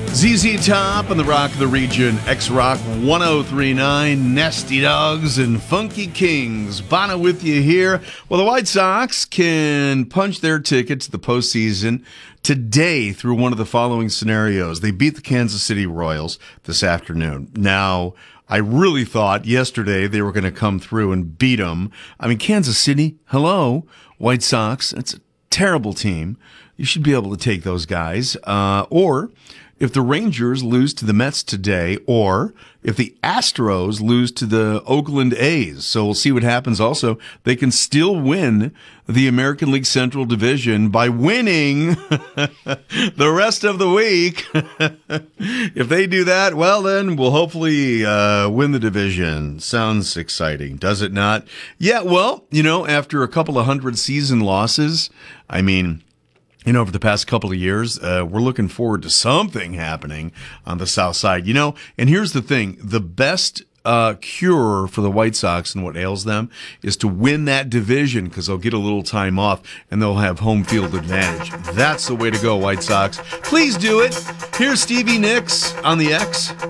ZZ Top on the Rock of the Region, X-Rock 1039, Nasty Dogs and Funky Kings. Bono with you here. Well, the White Sox can punch their ticket to the postseason today through one of the following scenarios. They beat the Kansas City Royals this afternoon. Now, I really thought yesterday they were going to come through and beat them. I mean, Kansas City, hello, White Sox, it's a terrible team. You should be able to take those guys. Or if the Rangers lose to the Mets today, or if the Astros lose to the Oakland A's. So we'll see what happens also. They can still win the American League Central Division by winning the rest of the week. If they do that, well, then we'll hopefully win the division. Sounds exciting, does it not? Yeah, well, after a couple of hundred season losses, I mean, over the past couple of years, we're looking forward to something happening on the South Side. And here's the thing. The best cure for the White Sox and what ails them is to win that division, because they'll get a little time off and they'll have home field advantage. That's the way to go, White Sox. Please do it. Here's Stevie Nicks on the X.